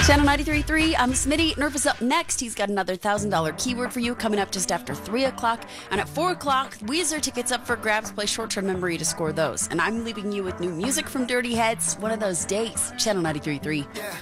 Channel 93.3, I'm Smitty. Nervous up next. He's got another $1,000 keyword for you coming up just after 3 o'clock. And at 4 o'clock, Weezer tickets up for grabs. Play short-term memory to score those. And I'm leaving you with new music from Dirty Heads. One of those days. Channel 93.3. Yeah.